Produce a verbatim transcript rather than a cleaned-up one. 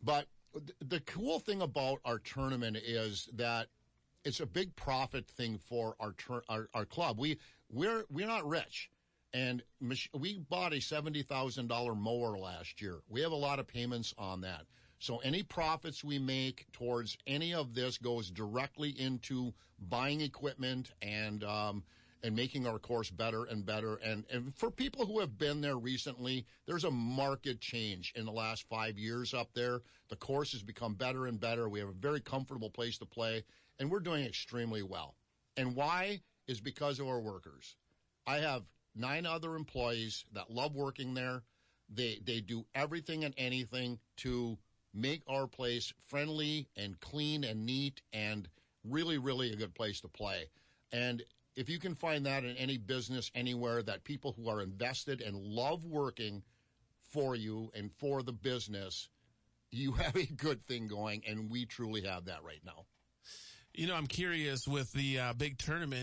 But th- the cool thing about our tournament is that it's a big profit thing for our tur- our, our club. We we're we're not rich, and Mich- we bought a seventy thousand dollar mower last year. We have a lot of payments on that. So any profits we make towards any of this goes directly into buying equipment and um, and making our course better and better. And, and for people who have been there recently, there's a market change in the last five years up there. The course has become better and better. We have a very comfortable place to play, and we're doing extremely well. And why is because of our workers. I have nine other employees that love working there. They they do everything and anything to make our place friendly and clean and neat and really, really a good place to play. And if you can find that in any business anywhere, that people who are invested and love working for you and for the business, you have a good thing going, and we truly have that right now. You know, I'm curious with the uh, big tournament.